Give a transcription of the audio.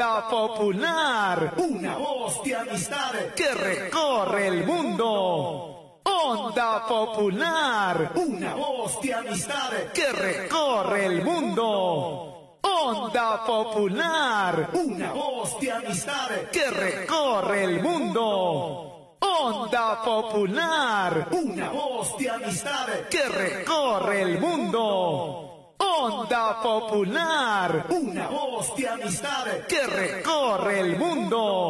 Onda Popular, una voz de amistad que recorre el mundo. Onda Popular, una voz de amistad que recorre el mundo. Onda Popular, una voz de amistad que recorre el mundo. Onda Popular, una voz de amistad que recorre el mundo. Onda Popular, una voz de amistad que recorre el mundo.